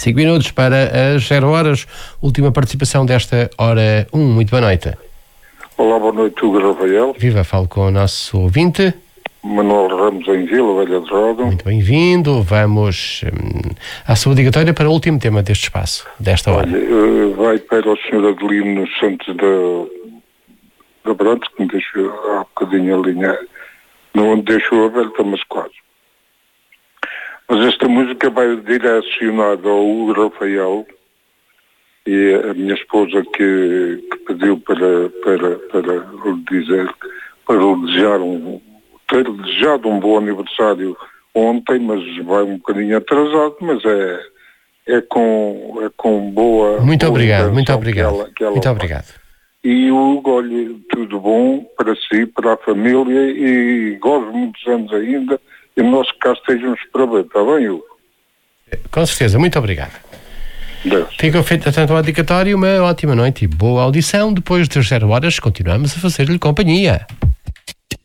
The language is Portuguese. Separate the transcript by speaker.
Speaker 1: 5 minutos para as 0 horas, última participação desta hora 1. Muito boa noite.
Speaker 2: Olá, boa noite, Hugo Rafael.
Speaker 1: Viva, falo com o nosso ouvinte.
Speaker 2: Manuel Ramos em Vila Velha de Ródão.
Speaker 1: Muito bem-vindo. Vamos à sua dedicatória para o último tema deste espaço, desta hora.
Speaker 2: Olha, vai para o Sr. Adelino Santos da Brantes, que me deixou há bocadinho a linha, não deixou aberta, mas quase. Mas esta música vai direcionada ao Hugo Rafael e a minha esposa que pediu para lhe dizer, para lhe desejar ter desejado um bom aniversário ontem, mas vai um bocadinho atrasado, mas é com boa...
Speaker 1: Muito obrigado,
Speaker 2: boa
Speaker 1: muito obrigado.
Speaker 2: Que ela
Speaker 1: muito obrigado.
Speaker 2: E o Hugo, olha, tudo bom para si, para a família e gosto muitos anos ainda e nós cá estejamos para ver, está bem, Hugo?
Speaker 1: Com certeza, muito obrigado.
Speaker 2: Deus.
Speaker 1: Fica feita tanto a dedicatória, uma ótima noite e boa audição. Depois das 0 horas continuamos a fazer-lhe companhia.